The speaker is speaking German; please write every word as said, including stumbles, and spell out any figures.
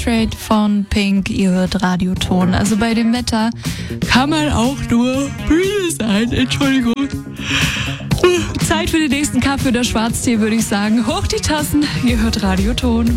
Nitrate von Pink, ihr hört Radioton. Also bei dem Wetter kann man auch nur müde sein. Entschuldigung. Zeit für den nächsten Kaffee oder Schwarztee, würde ich sagen. Hoch die Tassen, ihr hört Radioton.